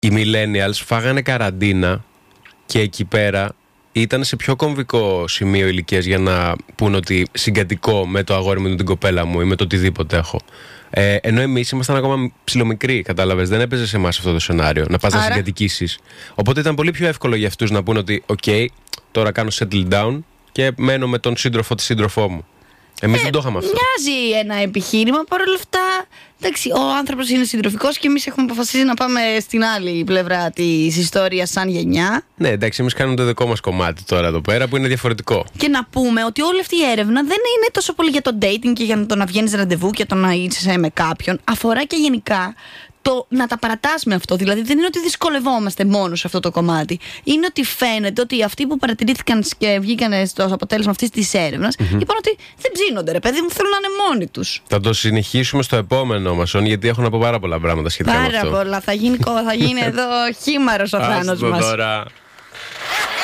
οι millennials φάγανε καραντίνα και εκεί πέρα ήταν σε πιο κομβικό σημείο ηλικίας για να πούν ότι συγκατοικώ με το αγόρι μου ή την κοπέλα μου ή με το οτιδήποτε έχω. Ενώ εμείς ήμασταν ακόμα ψιλομικροί, κατάλαβες. Δεν έπαιζε σε εμάς αυτό το σενάριο να πας να συγκατοικήσεις. Οπότε ήταν πολύ πιο εύκολο για αυτούς να πούν ότι OK, τώρα κάνω settle down και μένω με τον σύντροφο τη σύντροφό μου. Εμείς δεν το είχαμε αυτό. Μοιάζει ένα επιχείρημα, παρόλα αυτά. Εντάξει, ο άνθρωπος είναι συντροφικός και εμείς έχουμε αποφασίσει να πάμε στην άλλη πλευρά της ιστορίας σαν γενιά. Ναι, εντάξει, εμείς κάνουμε το δικό μας κομμάτι τώρα εδώ πέρα που είναι διαφορετικό. Και να πούμε ότι όλη αυτή η έρευνα δεν είναι τόσο πολύ για το dating και για το να βγαίνεις ραντεβού και το να είσαι με κάποιον. Αφορά και γενικά το να τα παρατάς με αυτό. Δηλαδή δεν είναι ότι δυσκολευόμαστε μόνο σε αυτό το κομμάτι. Είναι ότι φαίνεται ότι αυτοί που παρατηρήθηκαν και βγήκαν στο αποτέλεσμα αυτής της έρευνας είπαν ότι δεν ψήνονται, ρε παιδί μου, θέλουν να είναι μόνοι τους. Θα το συνεχίσουμε στο επόμενο μας, γιατί έχω να πω πάρα πολλά πράγματα σχετικά με αυτό. Πάρα πολλά. Θα γίνει εδώ χήμαρος ο Θάνος μας. Τώρα.